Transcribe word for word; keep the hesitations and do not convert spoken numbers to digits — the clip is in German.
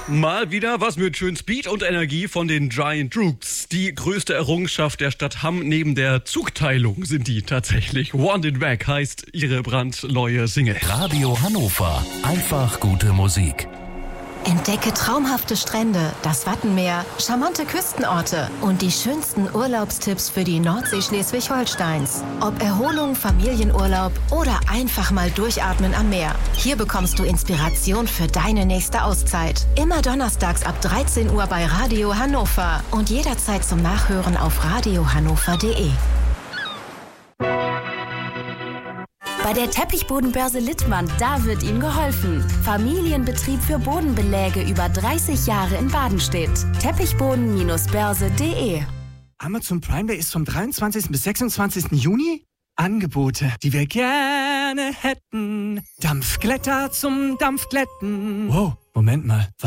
Mal wieder was mit schön Speed und Energie von den Giant Rooks. Die größte Errungenschaft der Stadt Hamm neben der Zugteilung sind die tatsächlich. Want It Back heißt ihre brandneue Single. Radio Hannover. Einfach gute Musik. Entdecke traumhafte Strände, das Wattenmeer, charmante Küstenorte und die schönsten Urlaubstipps für die Nordsee Schleswig-Holsteins. Ob Erholung, Familienurlaub oder einfach mal durchatmen am Meer. Hier bekommst du Inspiration für deine nächste Auszeit. Immer donnerstags ab dreizehn Uhr bei Radio Hannover und jederzeit zum Nachhören auf radio hannover punkt de. Bei der Teppichbodenbörse Littmann, da wird Ihnen geholfen. Familienbetrieb für Bodenbeläge über dreißig Jahre in Badenstedt. Teppichboden Börse punkt de. Amazon Prime Day ist vom dreiundzwanzigsten bis sechsundzwanzigsten Juni. Angebote, die wir gerne hätten. Dampfglätter zum Dampfglätten. Wow, Moment mal.